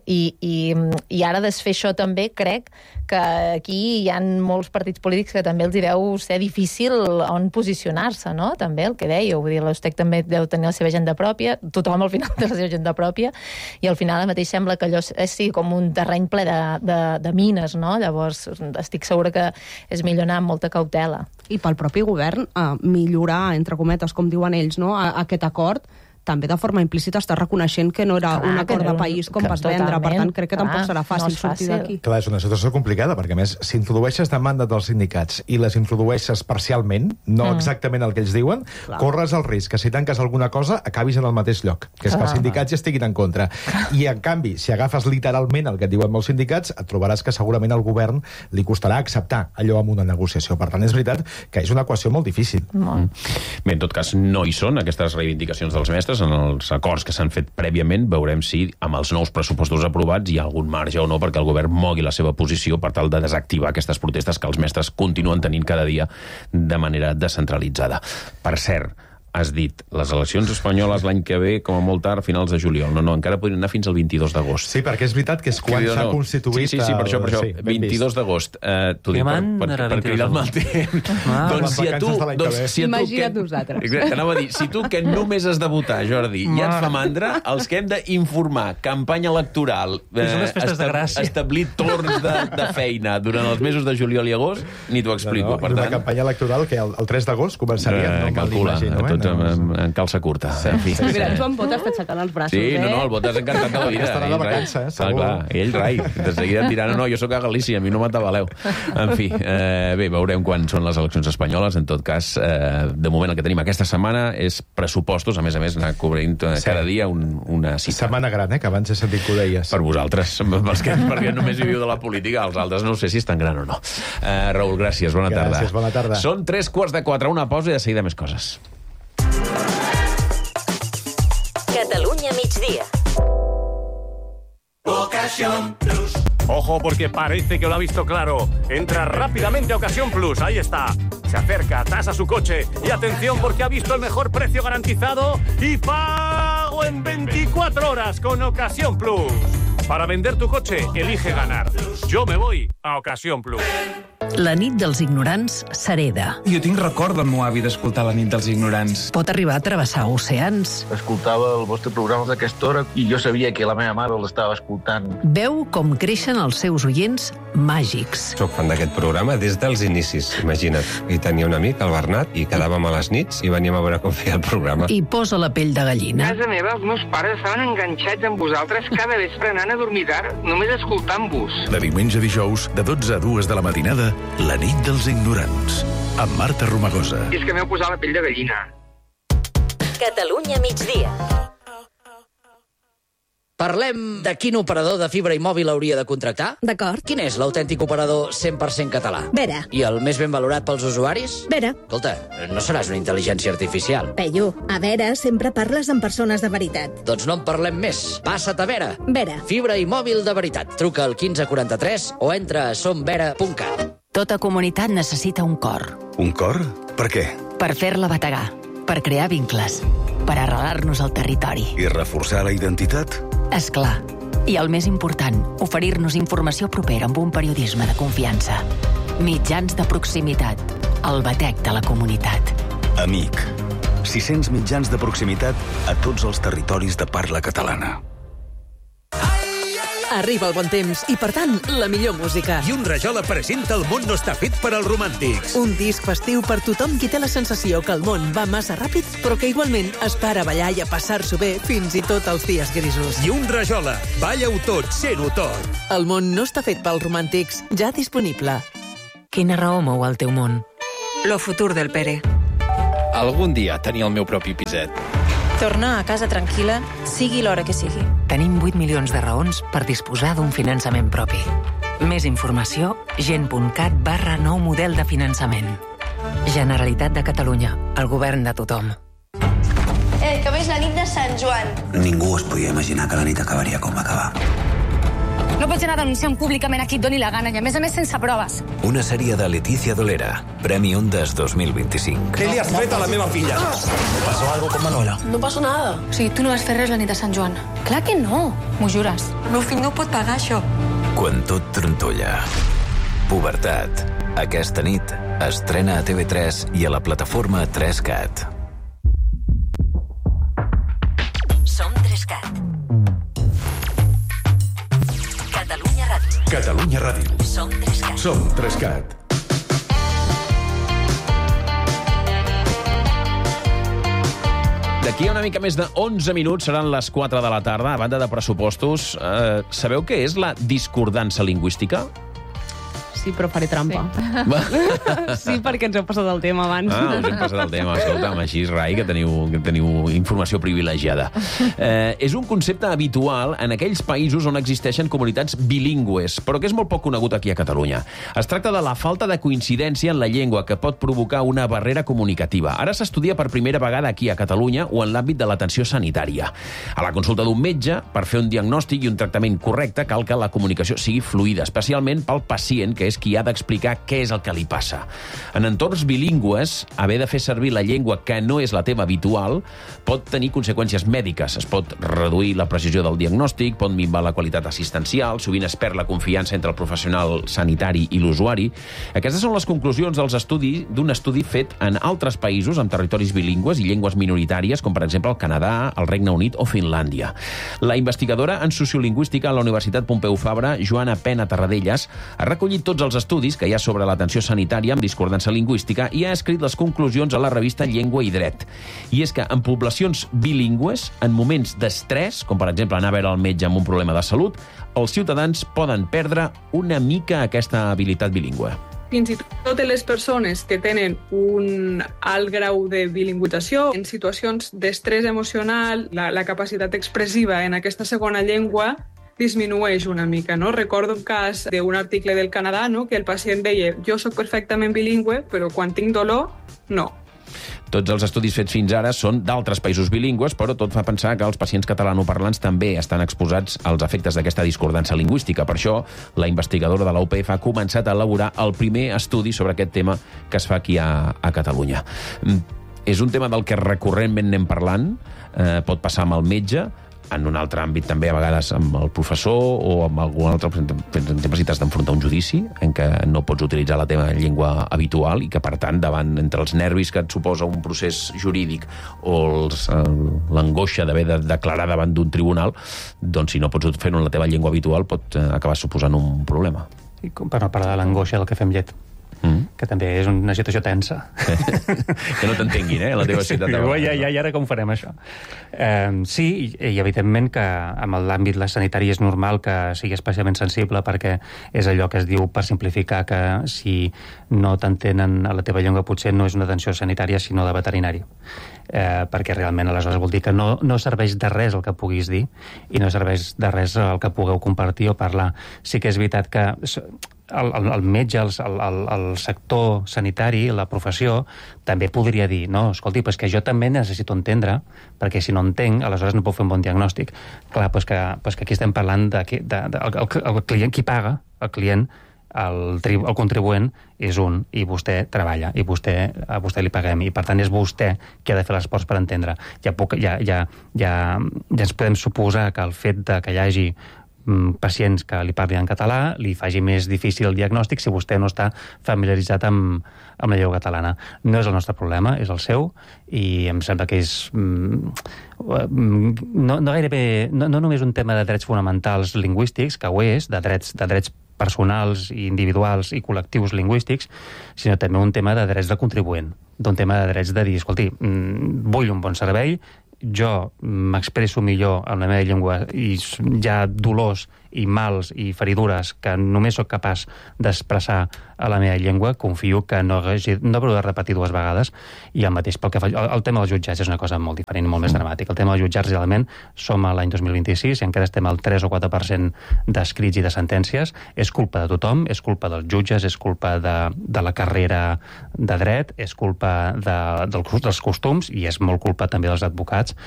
i ara desfer això també crec que aquí hi ha molts partits polítics que també els hi deu ser difícil on posicionar-se, no? També el que dèieu, vull dir, l'Austec també deu tenir la seva agenda pròpia, tothom al final té la seva agenda pròpia, i al final mateix sembla que allò sigui com un terreny ple de mines, no? Llavors estic segura que és millor anar amb molta cautela. I pel propi govern millorar, entre cometes, com diuen ells, no? Aquest acord, també de forma implícita està reconeixent que no era un acord de país com vas vendre, per tant crec que tampoc serà fàcil sortir d'aquí. Clar, és una situació complicada, perquè a més, si introdueixes demanda dels sindicats i les introdueixes parcialment, no exactament el que ells diuen, corres el risc que si tanques alguna cosa acabis en el mateix lloc, que és que els sindicats ja estiguin en contra. I en canvi, si agafes literalment el que et diuen molts sindicats, et trobaràs que segurament al govern li costarà acceptar allò amb una negociació. Per tant, és veritat que és una equació molt difícil. Bé, en tot cas, no hi són aquestes reivindicacions dels mestres en els acords que s'han fet prèviament. Veurem si amb els nous pressupostos aprovats hi ha algun marge o no perquè el govern mogui la seva posició per tal de desactivar aquestes protestes que els mestres continuen tenint cada dia de manera descentralitzada. Per cert, has dit, les eleccions espanyoles l'any que ve, com a molt tard, a finals de juliol. No, encara podrien anar fins al 22 d'agost. Sí, perquè és veritat que és quan s'ha constituït... Sí, per això. 22 d'agost. T'ho dic per cridar-me el temps. Doncs si a tu... Imagina't nosaltres. T'anava a dir, si tu que només has de votar, Jordi, ja et fa mandra, els que hem d'informar, campanya electoral, establir torns de feina durant els mesos de juliol i agost, ni t'ho explico. I una campanya electoral que el 3 d'agost començaria. Calcula, en calça curta. Mira, tu amb Botes t'aixecant els braços, Sí, no, el Botes encantat de la vida. Estarà de vacances, segur. Clar, ell, rai. De seguida tirant, no, jo sóc a Galícia, a mi no m'atabaleu. En fi, bé, veurem quan són les eleccions espanyoles. En tot cas, de moment el que tenim aquesta setmana és pressupostos, a més, anar cobrint cada dia una cita. Setmana gran, que abans he sentit que ho deies. Per vosaltres, perquè només viviu de la política, els altres no sé si és tan gran o no. Raül, gràcies, bona tarda. Gràcies, bona tarda. Són 3:45, una pausa i de seguida més coses. Catalunya migdia. Ocasión Plus. Ojo, porque parece que lo ha visto claro. Entra rápidamente a Ocasión Plus, ahí está. Se acerca, tasa su coche y atención porque ha visto el mejor precio garantizado y pago en 24 horas con Ocasión Plus. Para vender tu coche, elige ganar. Yo me voy a Ocasión Plus. La nit dels ignorants s'hereda. Jo tinc record del meu avi d'escoltar La nit dels ignorants. Pot arribar a travessar oceans. Escoltava el vostre programa d'aquesta hora i jo sabia que la meva mare l'estava escoltant. Veu com creixen els seus oients màgics. Soc fan d'aquest programa des dels inicis, imagina't. I tenia un amic, el Bernat, i quedàvem a les nits i veníem a veure com feia el programa. I posa la pell de gallina. A casa meva, els meus pares estaven enganxats amb vosaltres cada vespre anant a dormir tard, només escoltant-vos. De diumenge a dijous, de 12 a 2 de la matinada, La nit dels ignorants, amb Marta Romagosa. I és que m'heu posat la pell de gallina. Catalunya migdia. Parlem de quin operador de fibra i mòbil hauria de contractar? D'acord. Quin és l'autèntic operador 100% català? Vera. I el més ben valorat pels usuaris? Vera. Escolta, no seràs una intel·ligència artificial. Peyu, a Vera sempre parles amb persones de veritat. Doncs no en parlem més. Passa't a Vera. Vera. Fibra i mòbil de veritat. Truca al 1543 o entra a somvera.cat. Tota comunitat necessita un cor. Un cor? Per què? Per fer-la bategar, per crear vincles, per arrelar-nos al territori. I reforçar la identitat? És clar. I el més important, oferir-nos informació propera amb un periodisme de confiança. Mitjans de proximitat. El batec de la comunitat. Amic. 600 mitjans de proximitat a tots els territoris de parla catalana. Arriba el bon temps i, per tant, la millor música. I un Rajola presenta El món no està fet per als romàntics. Un disc festiu per tothom qui té la sensació que el món va massa ràpid, però que igualment es para a ballar i a passar-s'ho bé fins i tot els dies grisos. I un Rajola, balla-ho tot, sent-ho tot. El món no està fet pels romàntics, ja disponible. Quina raó mou el teu món? Lo futur del Pere. Algun dia tenia el meu propi piset. Tornar a casa tranquil·la, sigui l'hora que sigui. Tenim 8 milions de raons per disposar d'un finançament propi. Més informació, gent.cat/nou model de finançament. Generalitat de Catalunya, el govern de tothom. Que ves la nit de Sant Joan. Ningú es podia imaginar que la nit acabaria com va acabar. No pots anar denunciant públicament a qui et doni la gana i, a més sense proves. Una sèrie de Leticia Dolera, Premi Ondas 2025. Què li has fet a la meva filla? ¿Pasó algo con Manuela? No passa nada. O sigui, tu no vas fer res la nit de Sant Joan. Clar que no, m'ho jures. El meu fill no pot pagar això. Quan tot trontolla. Pubertat. Aquesta nit estrena a TV3 i a la plataforma 3Cat. Som 3Cat. Catalunya Ràdio. Catalunya Ràdio. Som 3Cat. Som 3Cat. D'aquí a una mica més de 11 minuts seran les 4 de la tarda. A banda de pressupostos, sabeu què és la discordança lingüística? Sí, però faré trampa. Sí, perquè ens heu passat el tema abans. Us hem passat el tema. Escolta'm, així, Rai, que teniu informació privilegiada. És un concepte habitual en aquells països on existeixen comunitats bilingües, però que és molt poc conegut aquí a Catalunya. Es tracta de la falta de coincidència en la llengua que pot provocar una barrera comunicativa. Ara s'estudia per primera vegada aquí a Catalunya o en l'àmbit de l'atenció sanitària. A la consulta d'un metge, per fer un diagnòstic i un tractament correcte, cal que la comunicació sigui fluida, especialment pel pacient, que és qui ha d'explicar què és el que li passa. En entorns bilingües, haver de fer servir la llengua que no és la teva habitual pot tenir conseqüències mèdiques. Es pot reduir la precisió del diagnòstic, pot minvar la qualitat assistencial, sovint es perd la confiança entre el professional sanitari i l'usuari. Aquestes són les conclusions d'un estudi fet en altres països amb territoris bilingües i llengües minoritàries, com per exemple el Canadà, el Regne Unit o Finlàndia. La investigadora en sociolingüística a la Universitat Pompeu Fabra, Joana Pena Tarradellas, ha recollit tots els estudis que hi ha sobre l'atenció sanitària amb discordança lingüística i ha escrit les conclusions a la revista Llengua i Dret. I és que en poblacions bilingües, en moments d'estrès, com per exemple anar a veure el metge amb un problema de salut, els ciutadans poden perdre una mica aquesta habilitat bilingüe. Fins i tot les persones que tenen un alt grau de bilingüització, en situacions d'estrès emocional, la capacitat expressiva en aquesta segona llengua disminueix una mica, no? Recordo un cas d'un article del Canadà, no?, que el pacient deia jo sóc perfectament bilingüe, però quan tinc dolor, no. Tots els estudis fets fins ara són d'altres països bilingües, però tot fa pensar que els pacients catalanoparlants també estan exposats als efectes d'aquesta discordança lingüística. Per això, la investigadora de la UPF ha començat a elaborar el primer estudi sobre aquest tema que es fa aquí a Catalunya. És un tema del que recurrentment anem parlant, pot passar amb el metge, en un altre àmbit també, a vegades amb el professor o amb algun altre, per exemple, si t'has d'enfrontar un judici en què no pots utilitzar la teva llengua habitual i que, per tant, davant entre els nervis que et suposa un procés jurídic o l'angoixa d'haver de declarar davant d'un tribunal, doncs si no pots fer-ho en la teva llengua habitual pot acabar suposant un problema. per no parlar de l'angoixa del cafè amb llet, que també és una situació tensa. Que no t'entenguin, la teva ciutat. I ara com farem això? Sí, i evidentment que amb l'àmbit sanitari és normal que sigui especialment sensible, perquè és allò que es diu, per simplificar, que si no t'entenen a la teva llengua potser no és una atenció sanitària sinó de veterinari, perquè realment aleshores vol dir que no serveix de res el que puguis dir i no serveix de res el que pugueu compartir o parlar. Sí que és veritat que el metge, el sector sanitari, la professió, també podria dir, no, escolti, pues que jo també necessito entendre, perquè si no entenc, aleshores no puc fer un bon diagnòstic. Clar, pues que aquí estem parlant el client, qui paga, el client, el contribuent és un, i vostè treballa, i a vostè li paguem, i per tant és vostè qui ha de fer l'esforç per entendre. Ja ens podem suposar que el fet que hi hagi pacients que li parlin en català li faci més difícil el diagnòstic si vostè no està familiaritzat amb la llengua catalana. No és el nostre problema, és el seu, i em sembla que és no només un tema de drets fonamentals lingüístics, que ho és, de drets personals, individuals i col·lectius lingüístics, sinó també un tema de drets de contribuent, d'un tema de drets de dir, escolti, vull un bon servei, jo m'expresso millor en la meva llengua i hi ha dolors i mals i feridures que només sóc capaç d'expressar a la meva llengua, confio que no hauré de repetir dues vegades. I el mateix pel que fa... El tema dels jutjats és una cosa molt diferent i molt més dramàtica. El tema dels jutjats, realment, som a l'any 2026 i encara estem al 3 o 4% d'escrits i de sentències. És culpa de tothom, és culpa dels jutges, és culpa de la carrera de dret, és culpa dels costums i és molt culpa també dels advocats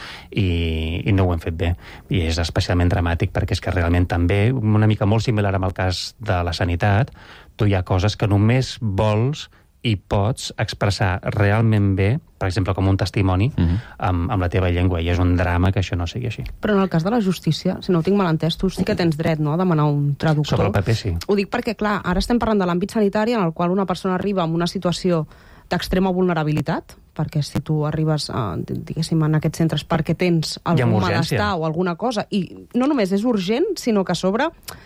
i no ho hem fet bé. I és especialment dramàtic perquè és que realment també, una mica molt similar amb el cas de la sanitat, tu hi ha coses que només vols i pots expressar realment bé, per exemple, com un testimoni, amb la teva llengua, i és un drama que això no sigui així. Però en el cas de la justícia, si no ho tinc mal entès, tu sí que tens dret, no?, a demanar un traductor. Sobre el paper, sí. Ho dic perquè, clar, ara estem parlant de l'àmbit sanitari en el qual una persona arriba en una situació d'extrema vulnerabilitat, perquè si tu arribes, diguéssim, en aquests centres perquè tens algun malestar o alguna cosa, i no només és urgent, sinó que a sobre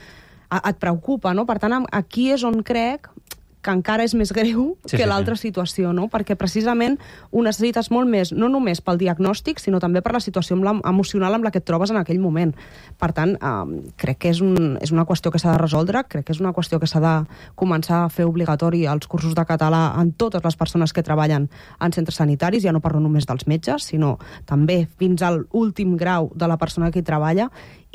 et preocupa, no? Per tant, aquí és on crec que encara és més greu que l'altra situació, no? Perquè precisament ho necessites molt més, no només pel diagnòstic, sinó també per la situació emocional amb la que et trobes en aquell moment. Per tant, crec que és una qüestió que s'ha de resoldre, crec que és una qüestió que s'ha de començar a fer obligatori els cursos de català en totes les persones que treballen en centres sanitaris, ja no parlo només dels metges, sinó també fins a l'últim grau de la persona que hi treballa,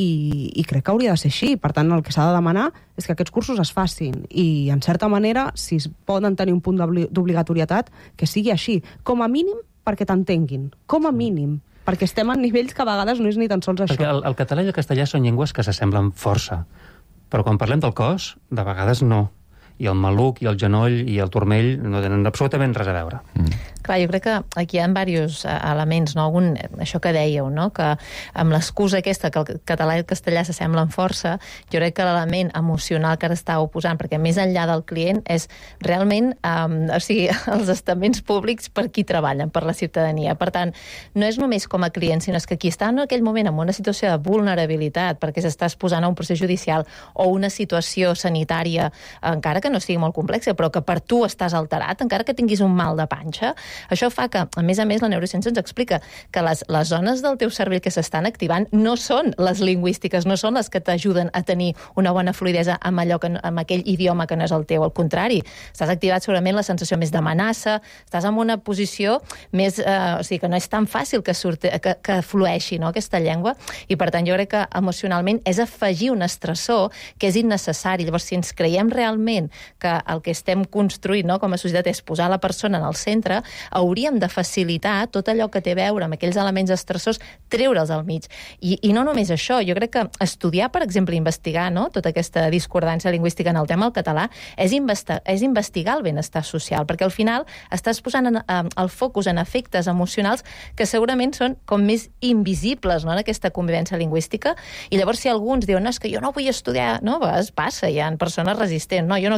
i crec que hauria de ser així. Per tant, el que s'ha de demanar és que aquests cursos es facin i, en certa manera, si es poden tenir un punt d'obligatorietat, que sigui així. Com a mínim, perquè t'entenguin. Com a mínim. Perquè estem en nivells que a vegades no és ni tan sols això. Perquè el català i el castellà són llengües que s'assemblen força. Però quan parlem del cos, de vegades no. I el maluc, i el genoll, i el turmell no tenen absolutament res a veure. Clar, jo crec que aquí hi ha diversos elements, no? Això que dèieu, no? Que amb l'excusa aquesta que el català i el castellà s'assemblen força, jo crec que l'element emocional que ara estàveu posant, perquè més enllà del client és realment, o sigui, els estaments públics per qui treballen, per la ciutadania. Per tant, no és només com a client, sinó que qui està en aquell moment en una situació de vulnerabilitat perquè s'està exposant a un procés judicial o una situació sanitària, encara que no sigui molt complexa, però que per tu estàs alterat, encara que tinguis un mal de panxa, això fa que, a més, la neurociència ens explica que les zones del teu cervell que s'estan activant no són les lingüístiques, no són les que t'ajuden a tenir una bona fluidesa amb aquell idioma que no és el teu. Al contrari, estàs activat segurament la sensació més d'amenaça, estàs en una posició més... o sigui, que no és tan fàcil que flueixi, no?, aquesta llengua, i per tant jo crec que emocionalment és afegir un estressor que és innecessari. Llavors, si ens creiem realment que el que estem construint, no, com a societat és posar la persona en el centre, hauríem de facilitar tot allò que té a veure amb aquells elements estressors, treure'ls al mig. I no només això, jo crec que estudiar, per exemple, investigar, no, tota aquesta discordància lingüística en el tema del català és investigar el benestar social, perquè al final estàs posant el focus en efectes emocionals que segurament són com més invisibles, no, en aquesta convivència lingüística, i llavors si alguns diuen, no, és que jo no vull estudiar, no, a vegades passa, hi ha persones resistents, no, jo no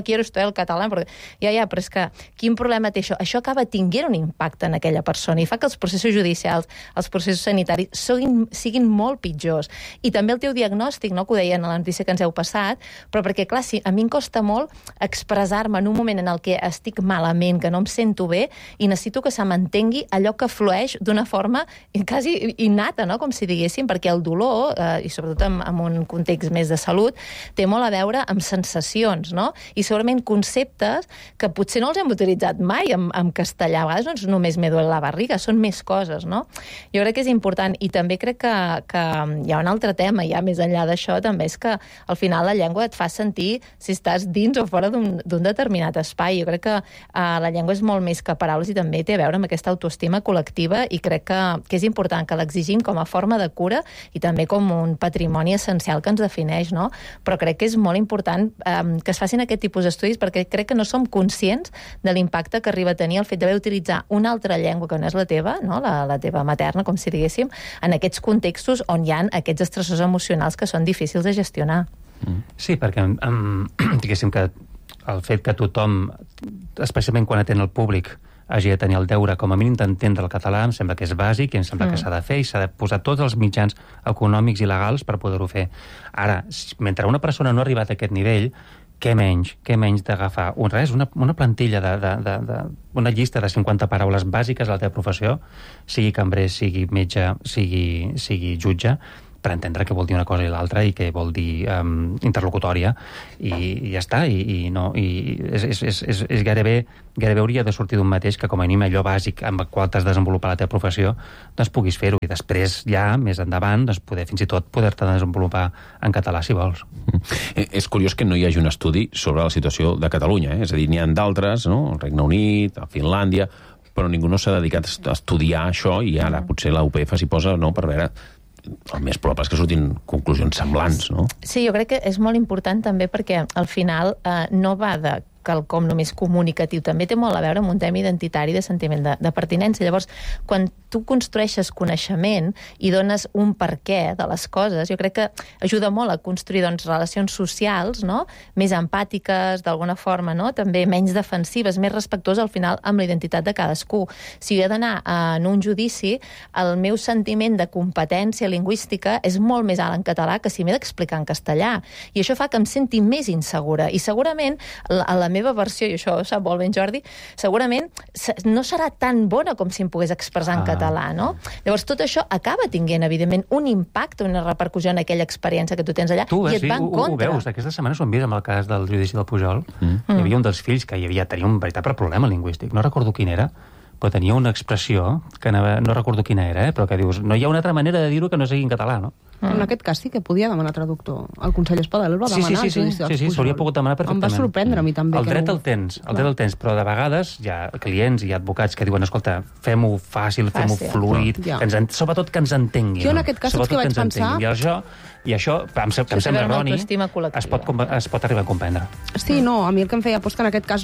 quiero estudiar el català, perquè ja, però és que quin problema té això? Això acaba tinguent un impacte en aquella persona i fa que els processos judicials, els processos sanitaris siguin molt pitjors. I també el teu diagnòstic, no, que ho deien a la notícia que ens heu passat, però perquè, clar, sí, a mi em costa molt expressar-me en un moment en el que estic malament, que no em sento bé, i necessito que se m'entengui allò que flueix d'una forma quasi innata, no?, com si diguéssim, perquè el dolor, i sobretot en un context més de salut, té molt a veure amb sensacions, no? I segurament conceptes que potser no els hem utilitzat mai en castellà. A vegades no és només me duele la barriga, són més coses, no? Jo crec que és important, i també crec que hi ha un altre tema, ja més enllà d'això, també és que al final la llengua et fa sentir si estàs dins o fora d'un determinat espai. Jo crec que la llengua és molt més que paraules i també té a veure amb aquesta autoestima col·lectiva, i crec que és important que l'exigim com a forma de cura i també com un patrimoni essencial que ens defineix, no? Però crec que és molt important que es facin aquest tipus d'estudis, perquè crec que no som conscients de l'impacte que arriba a tenir el fet d'haver d'utilitzar una altra llengua que no és la teva, no? La teva materna, com si diguéssim, en aquests contextos on hi ha aquests estressors emocionals que són difícils de gestionar. Sí, perquè diguéssim que el fet que tothom, especialment quan atén el públic, hagi de tenir el deure, com a mínim, d'entendre el català, em sembla que és bàsic, i em sembla que s'ha de fer, i s'ha de posar tots els mitjans econòmics i legals per poder-ho fer. Ara, mentre una persona no ha arribat a aquest nivell, què menys d'agafar una plantilla, una llista de 50 paraules bàsiques de la teva professió, sigui cambrer, sigui metge, sigui jutge, per entendre què vol dir una cosa i l'altra i què vol dir interlocutòria, i ja està, i és gairebé hauria de sortir d'un mateix que com a mínim allò bàsic amb el qual t'has desenvolupat la teva professió, doncs puguis fer-ho, i després ja, més endavant, doncs fins i tot poder-te desenvolupar en català, si vols. És curiós que no hi hagi un estudi sobre la situació de Catalunya, és a dir, n'hi ha d'altres, no?, el Regne Unit, a Finlàndia, però ningú no s'ha dedicat a estudiar això, i ara potser la UPF s'hi posa, no?, per veure. El més probable és que surtin conclusions semblants, no? Sí, jo crec que és molt important també perquè al final no va de quelcom només comunicatiu, també té molt a veure amb un tema identitari de sentiment de pertinença. Llavors, quan tu construeixes coneixement i dones un per què de les coses, jo crec que ajuda molt a construir relacions socials, no?, més empàtiques, d'alguna forma, no?, també menys defensives, més respectuoses al final amb la identitat de cadascú. Si jo he d'anar en un judici, el meu sentiment de competència lingüística és molt més alt en català que si m'he d'explicar en castellà. I això fa que em senti més insegura. I segurament la meva versió, i això ho sap molt ben Jordi, segurament no serà tan bona com si em pogués expressar en català, no? Llavors, tot això acaba tinguent, evidentment, un impacte, una repercussió en aquella experiència que tu tens allà, i et va en contra. Ho veus, aquesta setmana s'ho hem vist amb el cas del judici del Pujol. Hi havia un dels fills que tenia un veritable problema lingüístic, no recordo quin era, però tenia una expressió que no recordo quina era, però que dius, no hi ha una altra manera de dir-ho que no sigui en català, no? En aquest cas sí que podia demanar traductor. El conseller Espadà el va demanar. Sí, s'hauria pogut demanar perfectament. Em va sorprendre a mi també. El dret el tens, però de vegades hi ha clients i advocats que diuen, escolta, fem-ho fàcil, fem-ho fluid, sobretot que ens entenguin. Jo en aquest cas és que vaig pensar... I això, em sembla erroni, es pot arribar a comprendre. Sí, no, a mi el que em feia que en aquest cas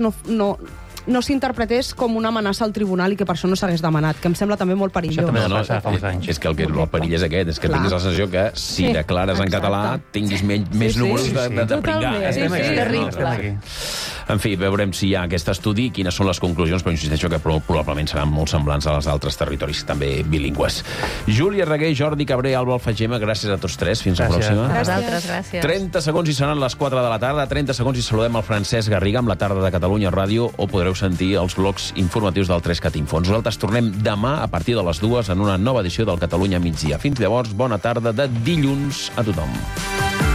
no s'interpretés com una amenaça al tribunal i que per això no s'hagués demanat, que em sembla també molt perillós. Això també va passar fa uns anys. És que el perill és aquest, és que tinguis la sensació que si declares en català tinguis més números de pringar. És terrible. En fi, veurem si hi ha aquest estudi, quines són les conclusions, però insisteixo que probablement seran molt semblants als altres territoris, també bilingües. Júlia Reguer, Jordi Cabré, Alba Alfagema, gràcies a tots tres. Fins la pròxima. A vosaltres, gràcies. 30 segons i seran les 4 de la tarda. 30 segons i saludem el Francesc Garriga amb la tarda de Catalunya Ràdio, o podreu sentir els blocs informatius del 3CAT Info. Nosaltres tornem demà a partir de les 2 en una nova edició del Catalunya Migdia. Fins llavors, bona tarda de dilluns a tothom.